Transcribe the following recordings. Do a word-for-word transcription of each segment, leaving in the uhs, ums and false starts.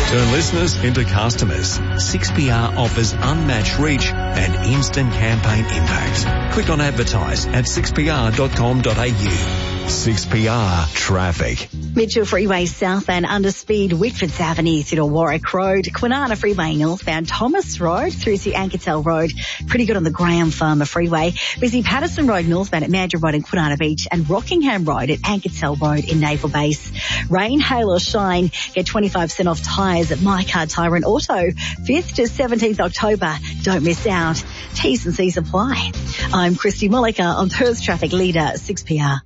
Turn listeners into customers. six P R offers unmatched reach and instant campaign impact. Click on advertise at six p r dot com dot a u. six P R Traffic. Mitchell Freeway south and underspeed Whitfords Avenue through to Warwick Road, Kwinana Freeway northbound Thomas Road through to Anketel Road. Pretty good on the Graham Farmer Freeway. Busy Patterson Road northbound at Mandurah Road in Kwinana Beach and Rockingham Road at Anketel Road in Naval Base. Rain, hail or shine, get twenty-five percent off tyres at My Car Tyre and Auto. fifth to seventeenth October. Don't miss out. T's and C's apply. I'm Christy Mulliker on Perth's Traffic Leader, six P R.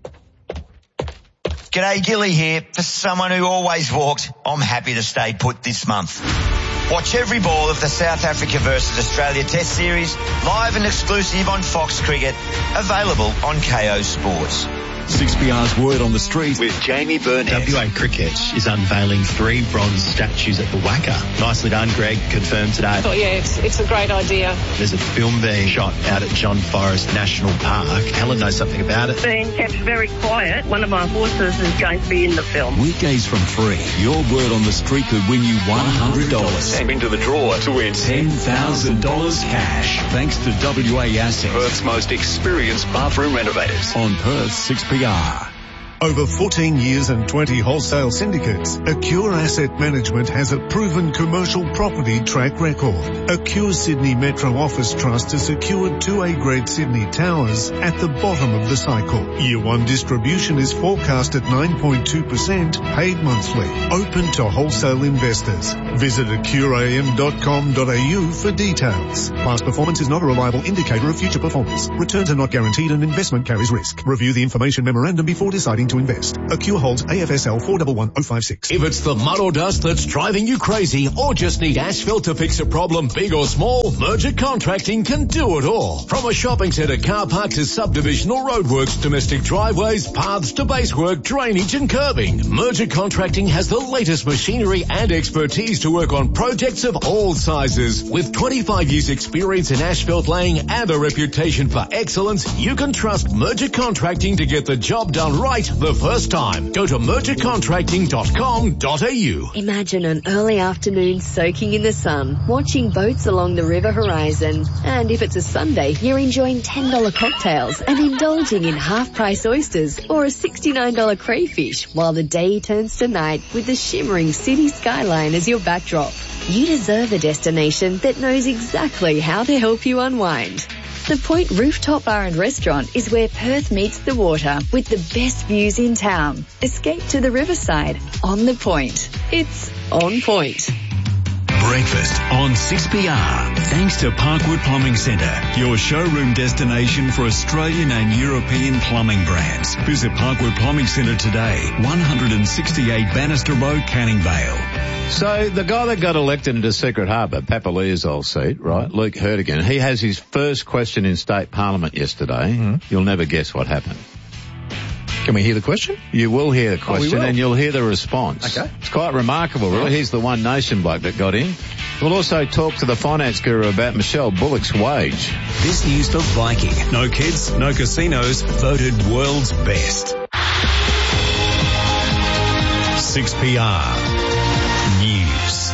G'day, Gilly here. For someone who always walked, I'm happy to stay put this month. Watch every ball of the South Africa versus Australia Test Series, live and exclusive on Fox Cricket, available on K O Sports. six P R's Word on the Street with Jamie Burnett. W A Cricket is unveiling three bronze statues at the Wacker. Nicely done, Greg. Confirmed today. Oh, yeah, it's, it's a great idea. There's a film being shot out at John Forest National Park. Helen knows something about it. Being kept very quiet. One of my horses is going to be in the film. Weekdays from three. Your Word on the Street could win you one hundred dollars. Step into the draw to win ten thousand dollars cash. Thanks to W A Assets, Perth's most experienced bathroom renovators. On Perth six P R. Over fourteen years and twenty wholesale syndicates, Acure Asset Management has a proven commercial property track record. Acure Sydney Metro Office Trust has secured two A-grade Sydney towers at the bottom of the cycle. Year one distribution is forecast at nine point two percent, paid monthly. Open to wholesale investors. Visit acure a m dot com dot a u for details. Past performance is not a reliable indicator of future performance. Returns are not guaranteed and investment carries risk. Review the information memorandum before deciding to invest. Acure holds A F S L four one one oh five six. If it's the mud or dust that's driving you crazy or just need asphalt to fix a problem big or small, Merger Contracting can do it all. From a shopping centre, car park to subdivision or roadworks, domestic driveways, paths to basework, drainage and curbing, Merger Contracting has the latest machinery and expertise to work on projects of all sizes. With twenty-five years experience in asphalt laying and a reputation for excellence, you can trust Merger Contracting to get the job done right the first time. Go to merger contracting dot com dot a u. Imagine an early afternoon soaking in the sun, watching boats along the river horizon. And if it's a Sunday, you're enjoying ten dollar cocktails and indulging in half-price oysters or a sixty-nine dollar crayfish while the day turns to night with the shimmering city skyline as your backdrop. You deserve a destination that knows exactly how to help you unwind. The Point Rooftop Bar and Restaurant is where Perth meets the water with the best views in town. Escape to the riverside on the Point. It's on point. Breakfast on six P R. Thanks to Parkwood Plumbing Centre, your showroom destination for Australian and European plumbing brands. Visit Parkwood Plumbing Centre today, one sixty-eight Bannister Road, Canning Vale. So the guy that got elected into Secret Harbour, Papalia's old seat, right, Luke Hertigan, he has his first question in State Parliament yesterday. Mm-hmm. You'll never guess what happened. Can we hear the question? You will hear the question, oh, and you'll hear the response. Okay. It's quite remarkable, really. He's the One Nation bloke that got in. We'll also talk to the finance guru about Michelle Bullock's wage. This news for Viking. No kids, no casinos, voted world's best. six P R News.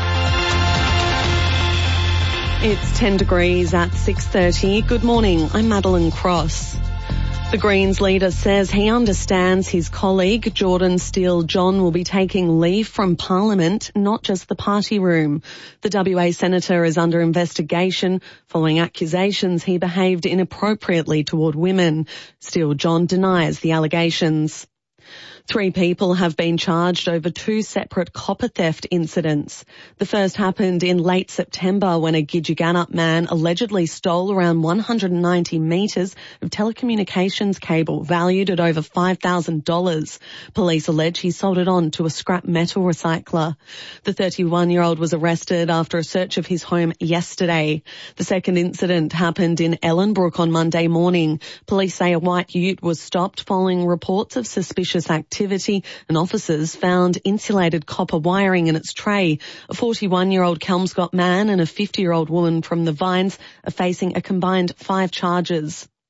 It's ten degrees at six thirty. Good morning. I'm Madeline Cross. The Greens leader says he understands his colleague, Jordan Steele-John, will be taking leave from Parliament, not just the party room. The W A senator is under investigation following accusations he behaved inappropriately toward women. Steele-John denies the allegations. Three people have been charged over two separate copper theft incidents. The first happened in late September when a Gidgegannup man allegedly stole around one hundred ninety metres of telecommunications cable valued at over five thousand dollars. Police allege he sold it on to a scrap metal recycler. The thirty-one-year-old was arrested after a search of his home yesterday. The second incident happened in Ellenbrook on Monday morning. Police say a white ute was stopped following reports of suspicious activity. And officers found insulated copper wiring in its tray. A forty-one-year-old Kelmscott man and a fifty-year-old woman from the Vines are facing a combined five charges.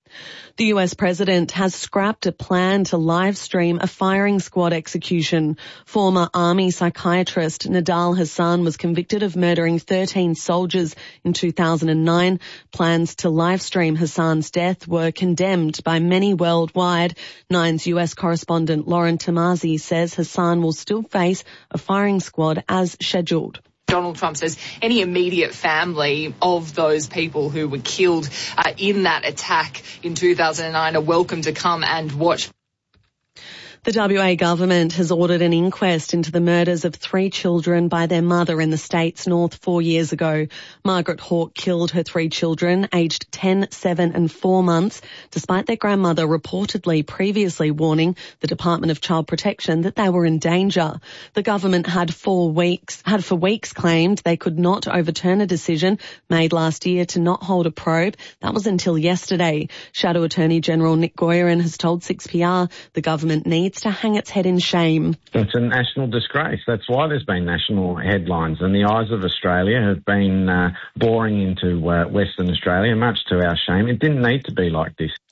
The U S president has scrapped a plan to live stream a firing squad execution. Former army psychiatrist Nidal Hasan was convicted of murdering thirteen soldiers in two thousand nine. Plans to live stream Hasan's death were condemned by many worldwide. Nine's U S correspondent Lauren Tamazi says Hasan will still face a firing squad as scheduled. Donald Trump says any immediate family of those people who were killed uh, in that attack in two thousand nine are welcome to come and watch. The W A government has ordered an inquest into the murders of three children by their mother in the state's north four years ago. Margaret Hawke killed her three children, aged ten, seven and four months, despite their grandmother reportedly previously warning the Department of Child Protection that they were in danger. The government had four weeks, had for weeks claimed they could not overturn a decision made last year to not hold a probe. That was until yesterday. Shadow Attorney General Nick Goirin has told six P R the government needs to hang its head in shame. It's a national disgrace. That's why there's been national headlines, and the eyes of Australia have been uh, boring into uh, Western Australia, much to our shame. It didn't need to be like this.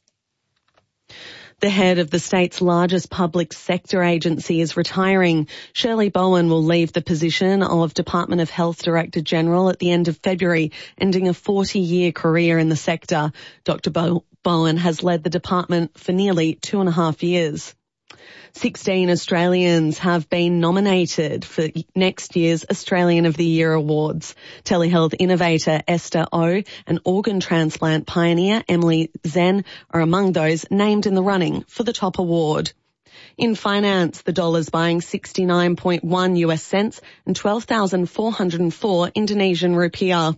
The head of the state's largest public sector agency is retiring. Shirley Bowen will leave the position of Department of Health Director General at the end of February, ending a forty-year career in the sector. Doctor Bo- Bowen has led the department for nearly two and a half years. sixteen Australians have been nominated for next year's Australian of the Year awards. Telehealth innovator Esther O and organ transplant pioneer Emily Zen are among those named in the running for the top award. In finance, the dollar's buying sixty-nine point one U S cents and twelve thousand four hundred four Indonesian rupiah.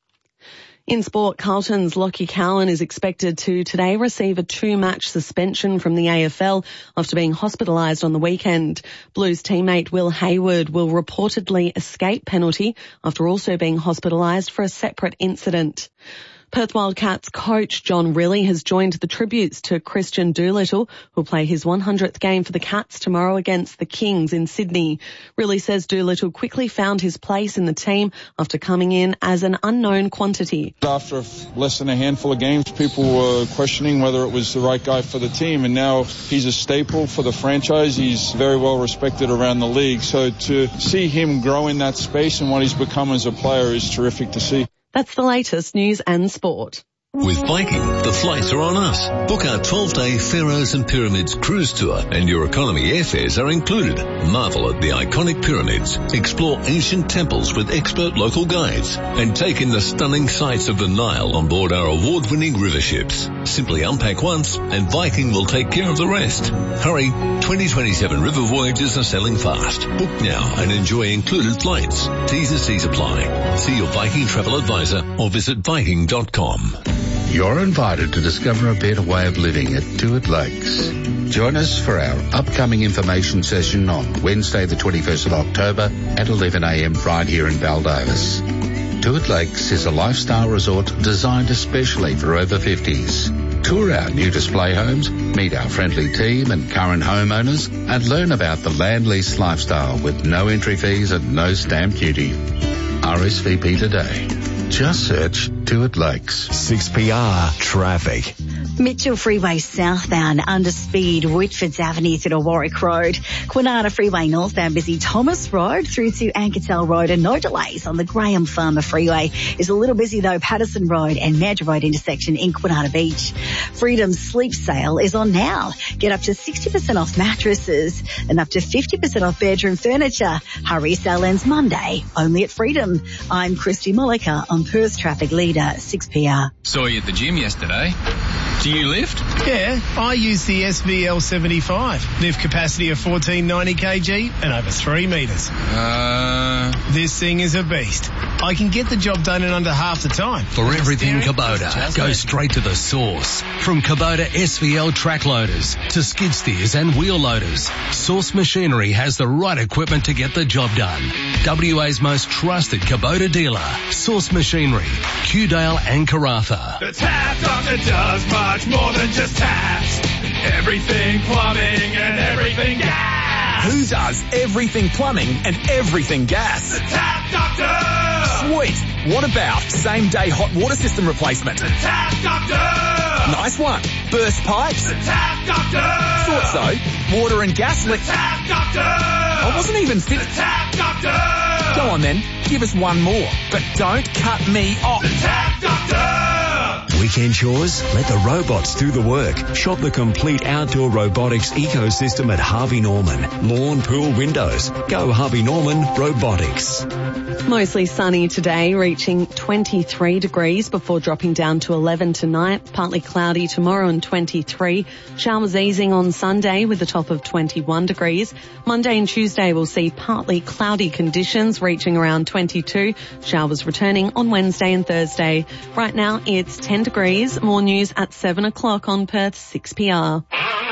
In sport, Carlton's Lockie Cowan is expected to today receive a two-match suspension from the A F L after being hospitalised on the weekend. Blues teammate Will Hayward will reportedly escape penalty after also being hospitalised for a separate incident. Perth Wildcats coach John Rillie has joined the tributes to Christian Doolittle, who'll play his one hundredth game for the Cats tomorrow against the Kings in Sydney. Rillie says Doolittle quickly found his place in the team after coming in as an unknown quantity. After less than a handful of games, people were questioning whether it was the right guy for the team, and now he's a staple for the franchise. He's very well respected around the league. So to see him grow in that space and what he's become as a player is terrific to see. That's the latest news and sport. With Viking, the flights are on us. Book our twelve-day Pharaohs and Pyramids cruise tour and your economy airfares are included. Marvel at the iconic pyramids, explore ancient temples with expert local guides, and take in the stunning sights of the Nile on board our award-winning river ships. Simply unpack once and Viking will take care of the rest. Hurry, twenty twenty-seven river voyages are selling fast. Book now and enjoy included flights. T's and C's apply. See your Viking travel advisor or visit Viking dot com. You're invited to discover a better way of living at Tuart Lakes. Join us for our upcoming information session on Wednesday the twenty-first of October at eleven a.m. right here in Baldivis. Tuart Lakes is a lifestyle resort designed especially for over fifties. Tour our new display homes, meet our friendly team and current homeowners, and learn about the land lease lifestyle with no entry fees and no stamp duty. R S V P today. Just search Tuart Lakes. six P R Traffic. Mitchell Freeway southbound under speed Whitfords Avenue through to Warwick Road. Kwinana Freeway northbound busy Thomas Road through to Anketel Road, and no delays on the Graham Farmer Freeway. Is a little busy though Patterson Road and Madge Road intersection in Kwinana Beach. Freedom's sleep sale is on now. Get up to sixty percent off mattresses and up to fifty percent off bedroom furniture. Hurry, sale ends Monday only at Freedom. I'm Christy Mollica on Perth Traffic Leader six P R. Saw you at the gym yesterday. Do you lift? Yeah, I use the S V L seventy-five. Lift capacity of fourteen ninety kilograms and over three metres. Uh... This thing is a beast. I can get the job done in under half the time. For everything Kubota, go straight to the source. From Kubota S V L track loaders to skid steers and wheel loaders, Source Machinery has the right equipment to get the job done. W A's most trusted Kubota dealer, Source Machinery, Qdale and Karratha. The Tap Doctor does much more than just taps. Everything plumbing and everything gas. Who does everything plumbing and everything gas? The Tap Doctor! Sweet! What about same day hot water system replacement? The Tap Doctor! Nice one! Burst pipes? The Tap Doctor! Thought so. Water and gas leaks. The Tap Doctor! I wasn't even fit. The Tap Doctor! Go on then, give us one more. But don't cut me off. The Tap Doctor! Weekend chores? Let the robots do the work. Shop the complete outdoor robotics ecosystem at Harvey Norman. Lawn, pool, windows. Go Harvey Norman Robotics. Mostly sunny today, reaching twenty-three degrees before dropping down to eleven tonight. Partly cloudy tomorrow and twenty-three. Showers easing on Sunday with a top of twenty-one degrees. Monday and Tuesday will see partly cloudy conditions reaching around twenty-two. Showers returning on Wednesday and Thursday. Right now it's ten degrees. More news at seven o'clock on Perth six P R.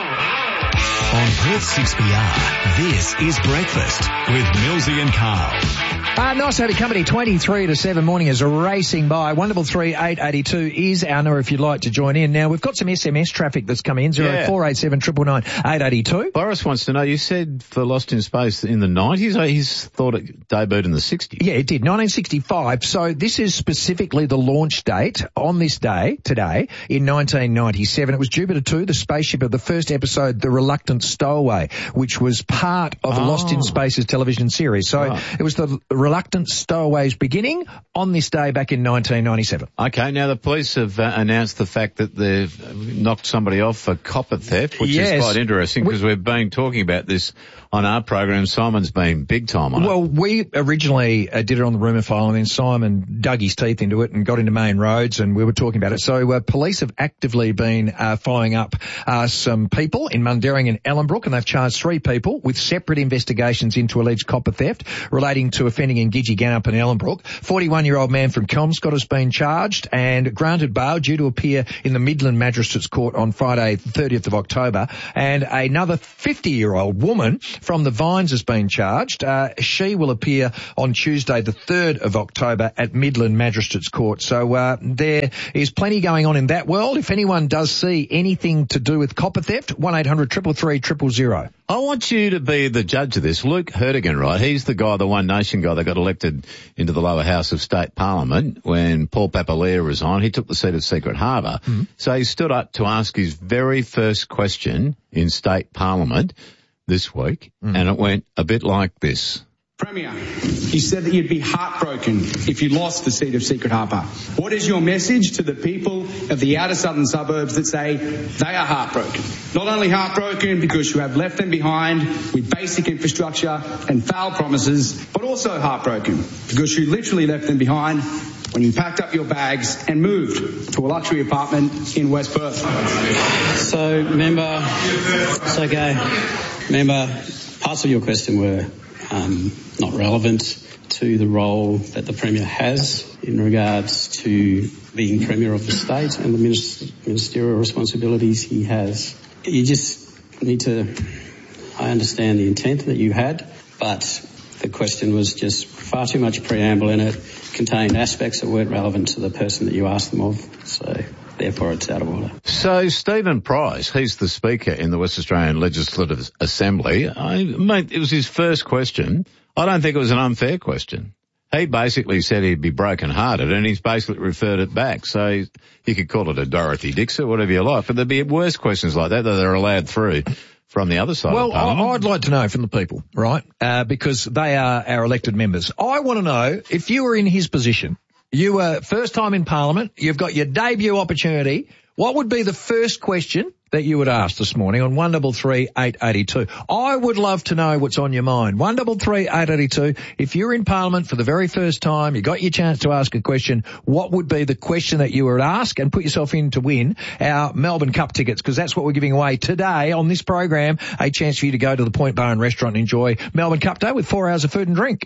On Perth six P R, this is Breakfast with Millsy and Carl. Uh, nice to have your company. twenty-three to seven morning is racing by. one double three eight eight two is our number if you'd like to join in. Now, we've got some S M S traffic that's come in. zero four eight seven nine nine nine eight eight two. Boris wants to know, you said for Lost in Space in the nineties, he's thought it debuted in the sixties. Yeah, it did. nineteen sixty-five. So this is specifically the launch date on this day, today, in nineteen ninety-seven. It was Jupiter two, the spaceship of the first episode, The Reluctant Stowaway, which was part of Oh. Lost in Space's television series. So Right. it was the Reluctant Stowaway's beginning on this day back in nineteen ninety-seven. Okay, now the police have uh, announced the fact that they've knocked somebody off for copper theft, which Yes. is quite interesting because we've been talking about this on our program. Simon's been big time on it. Well, we originally uh, did it on the rumour file, and then Simon dug his teeth into it and got into main roads, and we were talking about it. So uh, police have actively been uh, following up uh, some people in Mundaring and Ellenbrook, and they've charged three people with separate investigations into alleged copper theft relating to offending in Gidgee, Gannup and Ellenbrook. forty-one-year-old man from Kelmscott has been charged and granted bail, due to appear in the Midland Magistrates Court on Friday, thirtieth of October. And another fifty-year-old woman from the Vines has been charged. Uh, she will appear on Tuesday, the third of October at Midland Magistrates Court. So uh, there is plenty going on in that world. If anyone does see anything to do with copper theft, one eight hundred three three three zero zero. I want you to be the judge of this. Luke Hertigan, right? He's the guy, the One Nation guy that got elected into the lower house of state parliament when Paul Papalia resigned. He took the seat of Secret Harbour. Mm-hmm. So he stood up to ask his very first question in state parliament this week, mm-hmm. and it went a bit like this. Premier, you said that you'd be heartbroken if you lost the seat of Secret Harbour. What is your message to the people of the outer southern suburbs that say they are heartbroken? Not only heartbroken because you have left them behind with basic infrastructure and foul promises, but also heartbroken because you literally left them behind when you packed up your bags and moved to a luxury apartment in West Perth. So, member, it's okay. Member, parts of your question were um, not relevant to the role that the Premier has in regards to being Premier of the state and the ministerial responsibilities he has. You just need to, I understand the intent that you had, but the question was just far too much preamble in it, contained aspects that weren't relevant to the person that you asked them of, so therefore it's out of order. So Stephen Price, he's the Speaker in the West Australian Legislative Assembly. I, mate, it was his first question. I don't think it was an unfair question. He basically said he'd be broken-hearted, and he's basically referred it back. So you could call it a Dorothy Dixon, whatever you like, but there'd be worse questions like that that they're allowed through from the other side well, of Parliament. I'd like to know from the people, right, uh, because they are our elected members. I want to know, if you were in his position, you were first time in Parliament, you've got your debut opportunity, what would be the first question that you would ask this morning on one double three eight eight two? I would love to know what's on your mind. one double three eight eight two. If you're in Parliament for the very first time, you got your chance to ask a question, what would be the question that you would ask, and put yourself in to win our Melbourne Cup tickets, because that's what we're giving away today on this program, a chance for you to go to the Point Bar and Restaurant and enjoy Melbourne Cup Day with four hours of food and drink.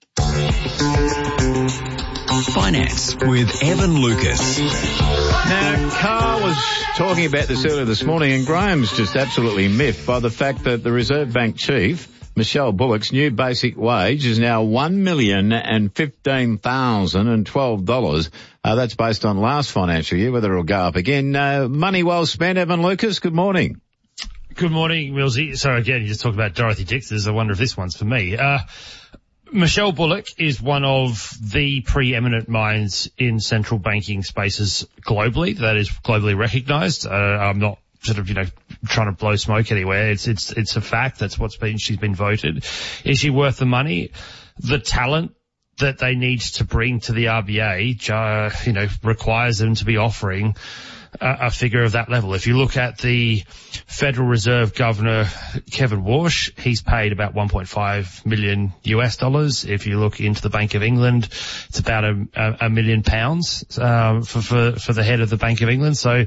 Finance with Evan Lucas. Now, Carl was talking about this earlier this morning, and Graham's just absolutely miffed by the fact that the Reserve Bank chief, Michelle Bullock's new basic wage is now one million fifteen thousand twelve dollars. Uh, that's based on last financial year, whether it'll go up again. Uh, money well spent, Evan Lucas. Good morning. Good morning, Millsy. So again, you just talked about Dorothy Dixon. I wonder if this one's for me. Uh, Michelle Bullock is one of the preeminent minds in central banking spaces globally. That is globally recognised. Uh, I'm not sort of, you know, trying to blow smoke anywhere. It's, it's, it's a fact. That's what's been, she's been voted. Is she worth the money? The talent that they need to bring to the R B A, uh, you know, requires them to be offering a, a figure of that level. If you look at the Federal Reserve Governor, Kevin Warsh, he's paid about one point five million U S dollars. If you look into the Bank of England, it's about a, a, a million pounds, um, for, for, for the head of the Bank of England. So,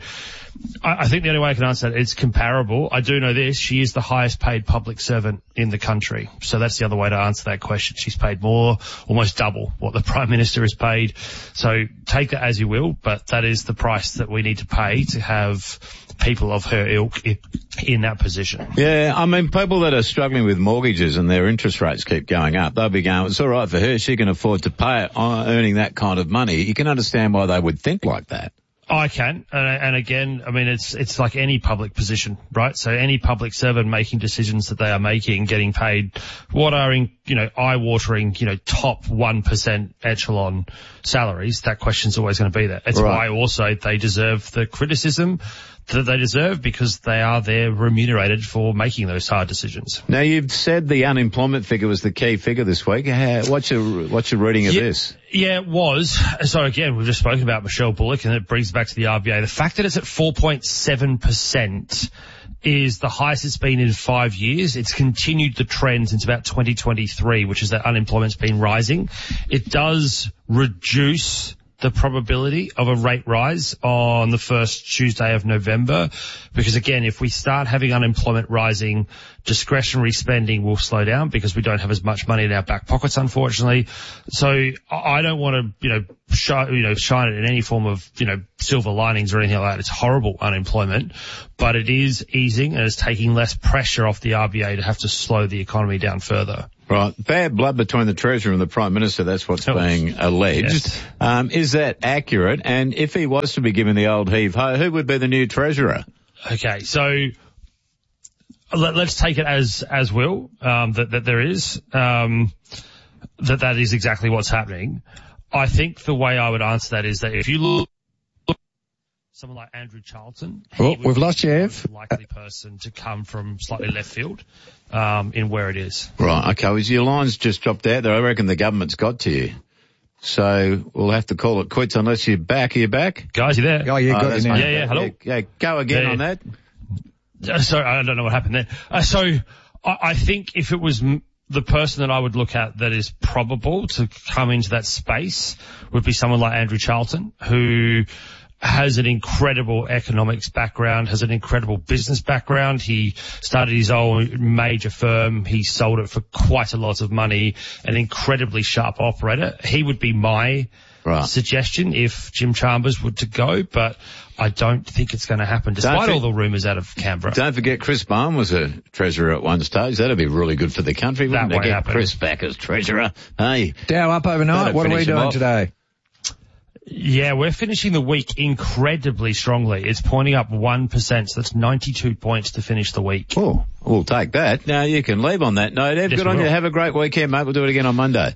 I think the only way I can answer that, it's comparable. I do know this, she is the highest paid public servant in the country. So that's the other way to answer that question. She's paid more, almost double what the Prime Minister is paid. So take that as you will, but that is the price that we need to pay to have people of her ilk in that position. Yeah, I mean, people that are struggling with mortgages and their interest rates keep going up, they'll be going, it's all right for her, she can afford to pay it, earning that kind of money. You can understand why they would think like that. I can, and, and again, I mean, it's it's like any public position, right? So any public servant making decisions that they are making, getting paid what are, in, you know, eye-watering, you know, top one percent echelon salaries, that question's always going to be there. It's Right. why also they deserve the criticism that they deserve, because they are there remunerated for making those hard decisions. Now, you've said the unemployment figure was the key figure this week. How, what's your what's your reading of yeah, this? Yeah, it was. So again, we've just spoken about Michelle Bullock, and it brings back to the R B A. The fact that it's at four point seven percent is the highest it's been in five years. It's continued the trend since about twenty twenty-three, which is that unemployment's been rising. It does reduce the probability of a rate rise on the first Tuesday of November, because again, if we start having unemployment rising, discretionary spending will slow down because we don't have as much money in our back pockets, unfortunately. So I don't want to, you know, shine, you know, shine it in any form of, you know, silver linings or anything like that. It's horrible unemployment, but it is easing and it's taking less pressure off the R B A to have to slow the economy down further. Right. Bad blood between the Treasurer and the Prime Minister, that's what's oh, being alleged. Yes. Um, is that accurate? And if he was to be given the old heave-ho, who would be the new Treasurer? Okay, so let, let's take it as as will, um, that, that there is, um, that that is exactly what's happening. I think the way I would answer that is that if you look at someone like Andrew Charlton, well, we've lost you, Ev. The likely person to come from slightly left field, um, in where it is. Right, okay, well, your line's just dropped out there. I reckon the government's got to you. So we'll have to call it quits unless you're back. Are you back? Guys, you there? Oh, yeah, got oh, you now. Yeah, yeah, hello. Yeah, yeah, go again yeah, on that. Uh, sorry, I don't know what happened there. Uh, so I, I think if it was m- the person that I would look at that is probable to come into that space would be someone like Andrew Charlton, who has an incredible economics background, has an incredible business background. He started his own major firm. He sold it for quite a lot of money, an incredibly sharp operator. He would be my right. suggestion if Jim Chambers were to go, but I don't think it's going to happen, despite all the rumours out of Canberra. Don't forget Chris Bowen was a treasurer at one stage. That'd be really good for the country, wouldn't that it? Get happen. Chris back as treasurer. Hey. Dow up overnight. What are we doing today? Yeah, we're finishing the week incredibly strongly. It's pointing up one percent, so that's ninety-two points to finish the week. Oh, we'll take that. Now, you can leave on that note. Ev, yes, good on will. you. Have a great weekend, mate. We'll do it again on Monday.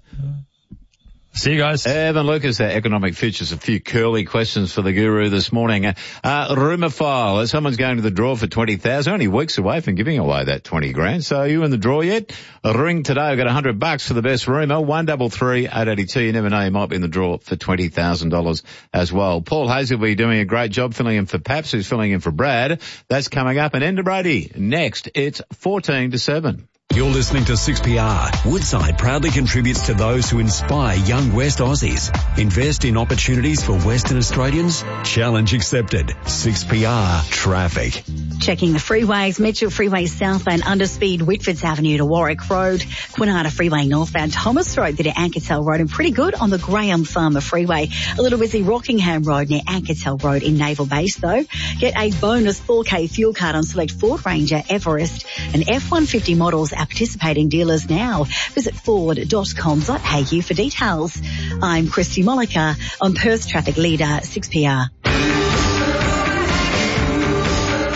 See you guys. Evan Lucas, our economic futures. A few curly questions for the guru this morning. Uh, uh rumour file. Someone's going to the draw for twenty thousand. Only weeks away from giving away that twenty grand. So are you in the draw yet? A ring today. I've got a hundred bucks for the best rumour. One double three eight eighty two. You never know. You might be in the draw for twenty thousand dollars as well. Paul Hayes will be doing a great job filling in for Paps, who's filling in for Brad. That's coming up. And Enda Brady next. It's fourteen to seven. You're listening to six P R. Woodside proudly contributes to those who inspire young West Aussies. Invest in opportunities for Western Australians? Challenge accepted. six P R Traffic. Checking the freeways, Mitchell Freeway southbound Underspeed, Whitfords Avenue to Warwick Road, Kwinana Freeway northbound Thomas Road to Anketel Road, and pretty good on the Graham Farmer Freeway. A little busy Rockingham Road near Anketel Road in Naval Base though. Get a bonus four K fuel card on select Ford Ranger, Everest and F one fifty models at participating dealers now. Visit ford dot com dot a u for details. I'm Christy Mollica on Perth Traffic Leader six P R.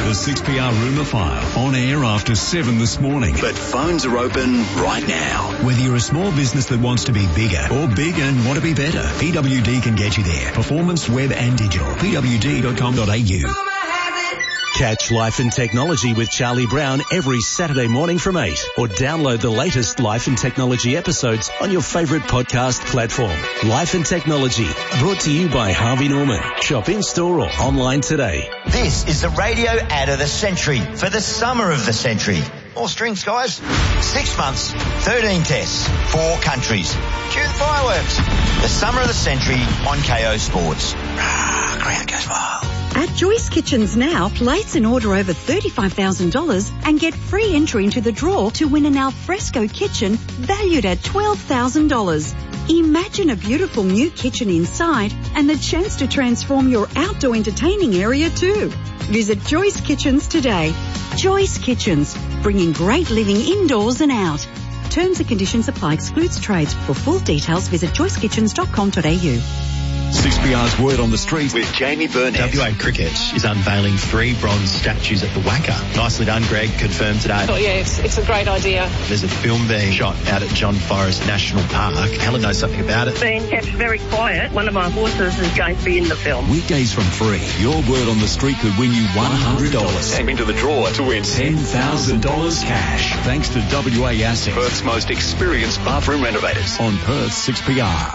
The six P R Rumour File, on air after seven this morning. But phones are open right now. Whether you're a small business that wants to be bigger or big and want to be better, P W D can get you there. Performance, web and digital. P W D dot com dot A U. Catch Life and Technology with Charlie Brown every Saturday morning from eight, or download the latest Life and Technology episodes on your favourite podcast platform. Life and Technology, brought to you by Harvey Norman. Shop in-store or online today. This is the radio ad of the century for the summer of the century. More strings, guys. Six months, thirteen tests, four countries. Cue the fireworks. The summer of the century on K O Sports. Ah, crowd goes wild. At Joyce Kitchens now, place an order over thirty-five thousand dollars and get free entry into the draw to win an alfresco kitchen valued at twelve thousand dollars. Imagine a beautiful new kitchen inside and the chance to transform your outdoor entertaining area too. Visit Joyce Kitchens today. Joyce Kitchens, bringing great living indoors and out. Terms and conditions apply. Excludes trades. For full details, visit joyce kitchens dot com dot A U. six P R's Word on the Street with Jamie Burnett. W A Cricket is unveiling three bronze statues at the Wacker. Nicely done, Greg. Confirmed today. Oh, yeah, it's, it's a great idea. There's a film being shot out at John Forest National Park. Helen knows something about it. Being kept very quiet. One of my horses is going to be in the film. Weekdays from three, your Word on the Street could win you one hundred dollars. Aim into the draw to win ten thousand dollars cash. Thanks to W A Assets, Perth's most experienced bathroom renovators. On Perth six P R.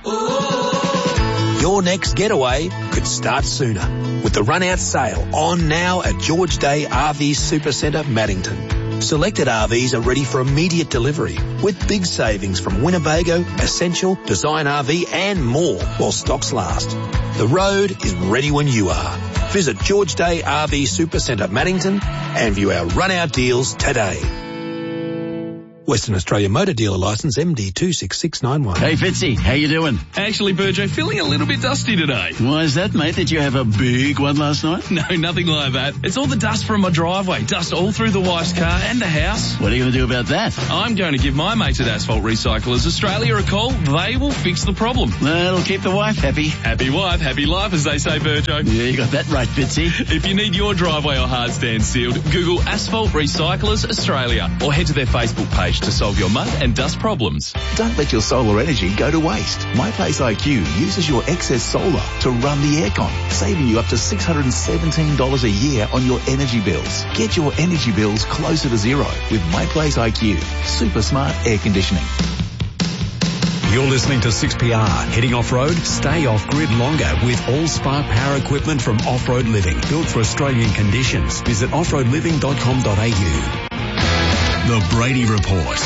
Your next getaway could start sooner with the run-out sale on now at George Day R V Supercentre, Maddington. Selected R Vs are ready for immediate delivery with big savings from Winnebago, Essential, Design R V and more while stocks last. The road is ready when you are. Visit George Day R V Supercentre, Maddington and view our run-out deals today. Western Australia Motor Dealer Licence M D two six six nine one. Hey Fitzy, how you doing? Actually, Burjo, feeling a little bit dusty today. Why is that, mate? Did you have a big one last night? No, nothing like that. It's all the dust from my driveway. Dust all through the wife's car and the house. What are you going to do about that? I'm going to give my mates at Asphalt Recyclers Australia a call. They will fix the problem. That'll keep the wife happy. Happy wife, happy life, as they say, Burjo. Yeah, you got that right, Fitzy. If you need your driveway or hard stand sealed, Google Asphalt Recyclers Australia or head to their Facebook page to solve your mud and dust problems. Don't let your solar energy go to waste. MyPlace I Q uses your excess solar to run the aircon, saving you up to six hundred seventeen dollars a year on your energy bills. Get your energy bills closer to zero with MyPlace I Q. Super smart air conditioning. You're listening to six P R. Heading off-road? Stay off-grid longer with all-spark power equipment from Off-Road Living. Built for Australian conditions. Visit off road living dot com dot A U. The Brady Report.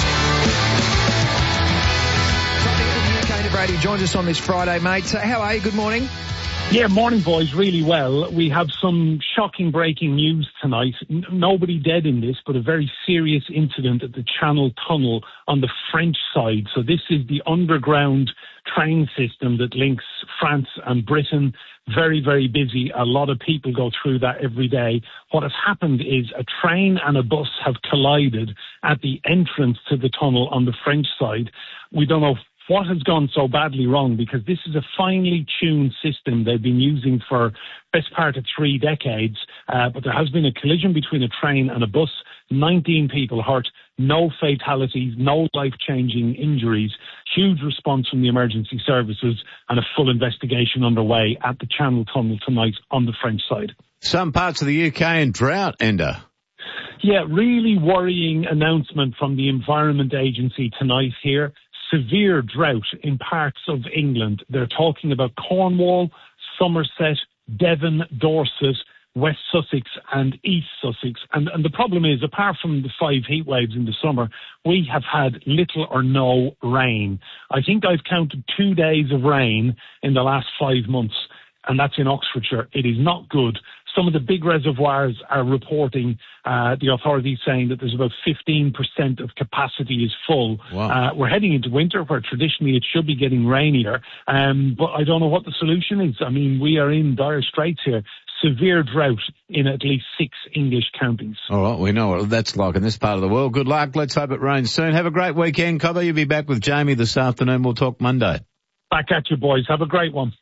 Brady joins us on this Friday, mate. So how are you? Good morning. Yeah, morning, boys. Really well. We have some shocking breaking news tonight. N- nobody dead in this, but a very serious incident at the Channel Tunnel on the French side. So this is the underground train system that links France and Britain. Very, very busy. A lot of people go through that every day. What has happened is a train and a bus have collided at the entrance to the tunnel on the French side. We don't know what has gone so badly wrong, because this is a finely tuned system they've been using for best part of three decades. Uh, but there has been a collision between a train and a bus. nineteen people hurt, no fatalities, no life-changing injuries. Huge response from the emergency services and a full investigation underway at the Channel Tunnel tonight on the French side. Some parts of the U K in drought, Ender. Yeah, really worrying announcement from the Environment Agency tonight here. Severe drought in parts of England. They're talking about Cornwall, Somerset, Devon, Dorset, West Sussex and East Sussex. And, and the problem is, apart from the five heat waves in the summer, we have had little or no rain. I think I've counted two days of rain in the last five months, and that's in Oxfordshire. It is not good. Some of the big reservoirs are reporting, uh, the authorities saying that there's about fifteen percent of capacity is full. Wow. Uh, we're heading into winter where traditionally it should be getting rainier. Um, but I don't know what the solution is. I mean, we are in dire straits here. Severe drought in at least six English counties. All right, we know what that's like in this part of the world. Good luck. Let's hope it rains soon. Have a great weekend, Cobber. You'll be back with Jamie this afternoon. We'll talk Monday. Back at you, boys. Have a great one.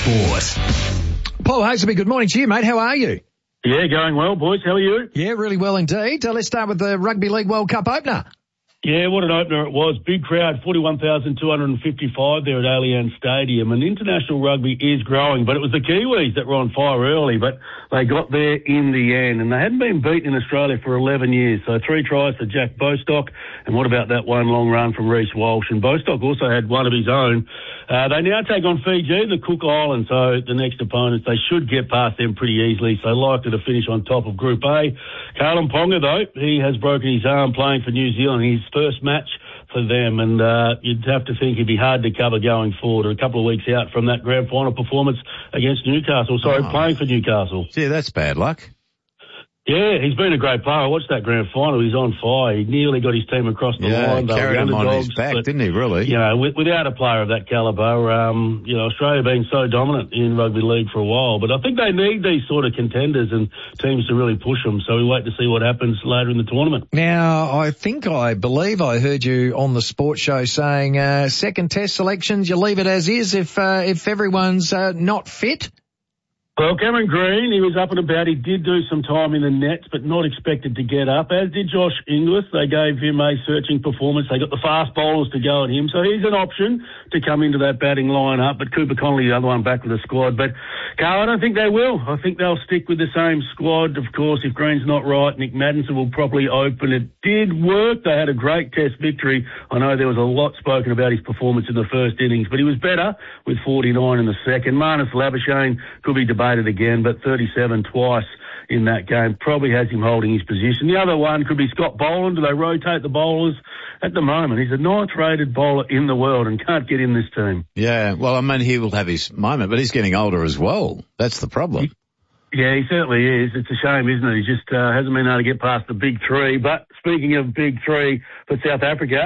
Sport. Paul Hasleby, good morning to you, mate. How are you? Yeah, going well, boys. How are you? Yeah, really well indeed. Uh, let's start with the Rugby League World Cup opener. Yeah, what an opener it was. Big crowd, forty-one thousand two hundred fifty-five there at Allianz Stadium. And international rugby is growing, but it was the Kiwis that were on fire early, but they got there in the end. And they hadn't been beaten in Australia for eleven years. So three tries for Jack Bostock. And what about that one long run from Reece Walsh? And Bostock also had one of his own. Uh, they now take on Fiji, the Cook Islands. So the next opponents, they should get past them pretty easily. So likely to finish on top of Group A. Kalen Ponga, though, he has broken his arm playing for New Zealand. He's first match for them, and uh, you'd have to think he'd be hard to cover going forward. A couple of weeks out from that grand final performance against Newcastle. Sorry, oh. playing for Newcastle. Gee, that's bad luck. Yeah, he's been a great player. I watched that grand final. He's on fire. He nearly got his team across the yeah, line. Yeah, carried him on his back, but, didn't he, really? You know, with, without a player of that calibre, um, you know, Australia being so dominant in rugby league for a while. But I think they need these sort of contenders and teams to really push them. So we wait to see what happens later in the tournament. Now, I think I believe I heard you on the sports show saying uh, second test selections, you leave it as is if, uh, if everyone's uh, not fit. Well, Cameron Green, he was up and about. He did do some time in the nets, but not expected to get up, as did Josh Inglis. They gave him a searching performance. They got the fast bowlers to go at him. So he's an option to come into that batting lineup. But Cooper Connolly, the other one, back with the squad. But, Carl, I don't think they will. I think they'll stick with the same squad. Of course, if Green's not right, Nick Maddinson will probably open. It did work. They had a great test victory. I know there was a lot spoken about his performance in the first innings, but he was better with forty-nine in the second. Marnus Labuschagne could be debated again, but thirty-seven twice in that game probably has him holding his position. The other one could be Scott Boland. Do they rotate the bowlers? At the moment, he's the ninth rated bowler in the world and can't get in this team. Yeah, well, I mean, he will have his moment, but he's getting older as well. That's the problem. Yeah, he certainly is. It's a shame, isn't it? He just uh, hasn't been able to get past the big three. But speaking of big three for South Africa,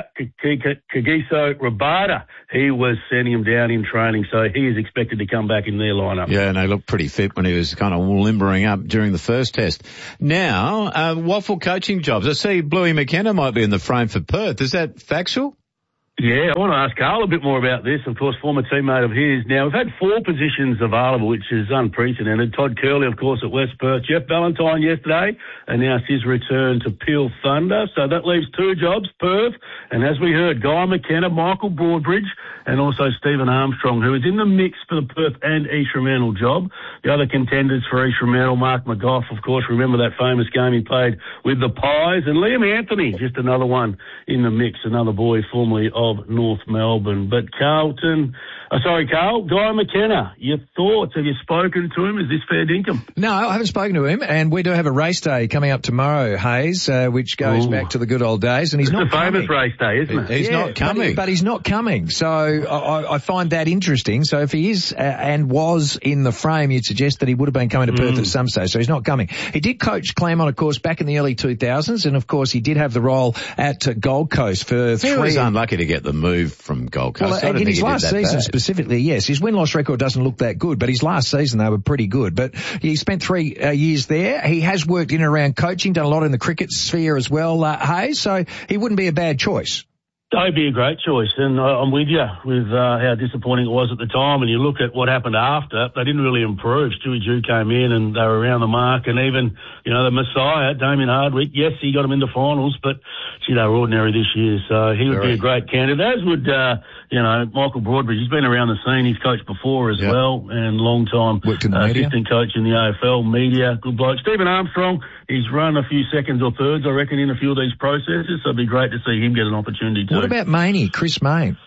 Kagiso Rabada, he was sending him down in training, so he is expected to come back in their lineup. Yeah, and he looked pretty fit when he was kind of limbering up during the first test. Now, uh, waffle coaching jobs. I see Bluey McKenna might be in the frame for Perth. Is that factual? Yeah, I want to ask Carl a bit more about this. Of course, former teammate of his. Now, we've had four positions available, which is unprecedented. Todd Curley, of course, at West Perth. Jeff Valentine yesterday announced his return to Peel Thunder. So that leaves two jobs, Perth. And as we heard, Guy McKenna, Michael Broadbridge, and also Stephen Armstrong, who is in the mix for the Perth and East Fremantle job. The other contenders for East Fremantle, Mark McGough, of course, remember that famous game he played with the Pies. And Liam Anthony, just another one in the mix, another boy formerly of Of North Melbourne. But Carlton, uh, sorry, Carl, Guy McKenna, your thoughts? Have you spoken to him? Is this fair dinkum? No, I haven't spoken to him, and we do have a race day coming up tomorrow, Hayes, uh, which goes Ooh. back to the good old days, and he's it's not a famous coming. race day, isn't it? He's yeah, not coming. But, but he's not coming, so I, I find that interesting. So if he is uh, and was in the frame, you'd suggest that he would have been coming to Perth mm. at some stage, so he's not coming. He did coach Claremont, of course, back in the early two thousands, and of course he did have the role at uh, Gold Coast for three. He was unlucky to get the move from Gold Coast. Well, in his last season bad. specifically, yes. His win-loss record doesn't look that good, but his last season they were pretty good. But he spent three uh, years there. He has worked in and around coaching, done a lot in the cricket sphere as well, uh, Hayes, so he wouldn't be a bad choice. That'd be a great choice, and uh, I'm with you with uh, how disappointing it was at the time. And you look at what happened after; they didn't really improve. Stewie Jew came in, and they were around the mark. And even, you know, the Messiah, Damien Hardwick, yes, he got them in the finals, but gee, they were ordinary this year. So he would Very. be a great candidate. As would, uh, you know, Michael Broadbridge. He's been around the scene. He's coached before as yep. well, and long time uh, assistant coach in the A F L, media, good bloke. Stephen Armstrong. He's run a few seconds or thirds, I reckon, in a few of these processes, so it'd be great to see him get an opportunity too. What about Maney, Chris Mayne?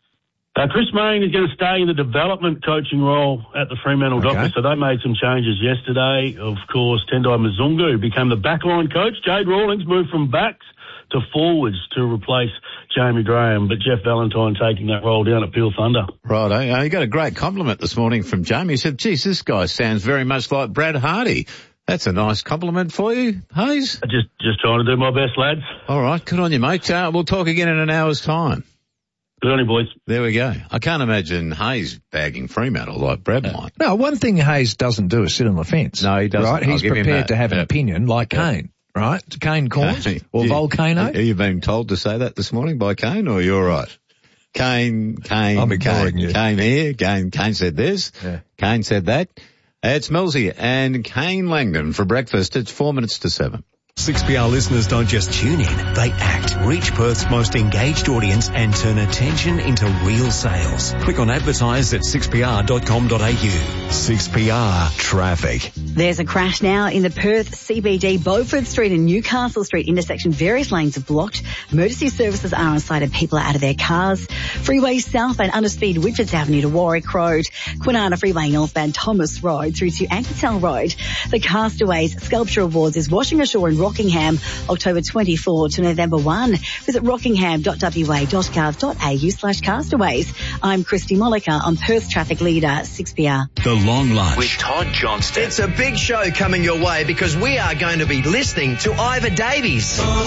Uh, Chris Mayne is going to stay in the development coaching role at the Fremantle okay. Dockers, so they made some changes yesterday. Of course, Tendai Mzungu became the backline coach. Jade Rawlings moved from backs to forwards to replace Jamie Graham, but Jeff Valentine taking that role down at Peel Thunder. Right, eh? You got a great compliment this morning from Jamie. He said, geez, this guy sounds very much like Brad Hardy. That's a nice compliment for you, Hayes. Just just trying to do my best, lads. All right, good on you, mate. Uh, we'll talk again in an hour's time. Good on you, boys. There we go. I can't imagine Hayes bagging Fremantle like Brad might. No, one thing Hayes doesn't do is sit on the fence. No, he doesn't. Right? He's prepared to have an yep. opinion like yep. Kane, right? Kane Corns or you, Volcano. Are you being told to say that this morning by Kane, or you're all right? Kane, Kane, I'm ignoring Kane, you. Kane here, Kane, Kane said this, Yeah. Kane said that. It's Millsy and Kane Langdon for breakfast. It's four minutes to seven. six P R listeners don't just tune in, they act. Reach Perth's most engaged audience and turn attention into real sales. Click on advertise at six p r dot com dot a u. six P R Traffic. There's a crash now in the Perth C B D, Beaufort Street and Newcastle Street intersection. Various lanes are blocked. Emergency services are on site and people are out of their cars. Freeway southbound underspeed Whitfords Avenue to Warwick Road. Kwinana Freeway northbound Thomas Road through to Anketel Road. The Castaways Sculpture Awards is washing ashore in Rockingham, October twenty-fourth to November first. Visit rockingham dot w a dot gov dot a u slash castaways. I'm Christy Molliker on Perth Traffic Leader six P R. The Long Lunch. With Todd Johnston. It's a big show coming your way because we are going to be listening to Ivor Davies.